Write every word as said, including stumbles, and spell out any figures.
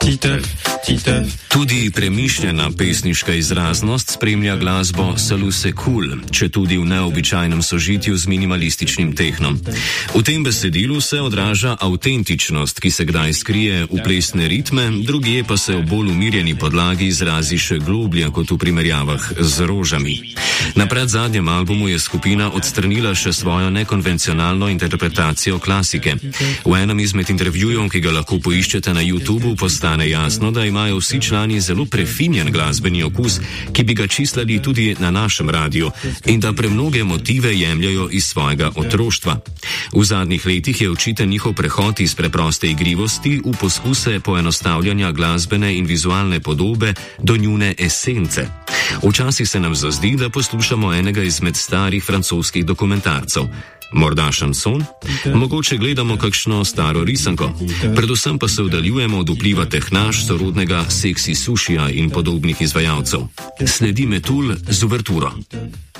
Tudi premišljena pesniška izraznost spremlja glasbo Saluse Cool, če tudi v neobičajnem sožitju z minimalističnim tehnom. V tem besedilu se odraža avtentičnost, ki se kdaj skrije v plesne ritme, drugje pa se v bolj umirjeni podlagi izrazi še globlje kot v primerjavah z rožami. Na predzadnjem albumu je skupina odstranila še svojo nekonvencionalno interpretacijo klasike. V enem izmed intervjujev, ki ga lahko poiščete na YouTubu, postane jasno, da imajo vsi člani zelo prefinjen glasbeni okus, ki bi ga čislali tudi na našem radiju, in da premnoge motive jemljajo iz svojega otroštva. V zadnjih letih je očiten njihov prehod iz preproste igrivosti v poskuse poenostavljanja glasbene in vizualne podobe do njune esence. Včasih se nam zazdi, da poslušamo enega izmed starih francoskih dokumentarcev. Morda šanson? Mogoče gledamo kakšno staro risanko. Predvsem pa se oddaljujemo od vpliva tehnaš, sorodnega Seksi Sušija in podobnih izvajalcev. Sledi Metul z uverturo.